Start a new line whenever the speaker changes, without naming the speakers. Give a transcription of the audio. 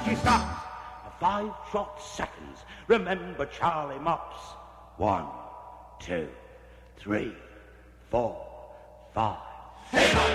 she stops for 5 short seconds. Remember Charlie Mops. 1, 2, 3, 4, 5. Hey,